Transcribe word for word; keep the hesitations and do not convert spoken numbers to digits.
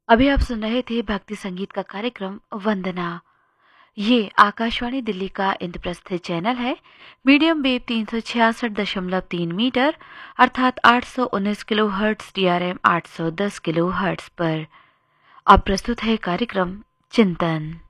अभी आप सुन रहे थे भक्ति संगीत का कार्यक्रम वंदना। ये आकाशवाणी दिल्ली का इंद्रप्रस्थ चैनल है। मीडियम वेव तीन सौ छियासठ दशमलव तीन मीटर अर्थात आठ सौ उन्नीस kilo hertz D R M आठ सौ दस किलो हर्ट्ज पर। अब प्रस्तुत है कार्यक्रम चिंतन।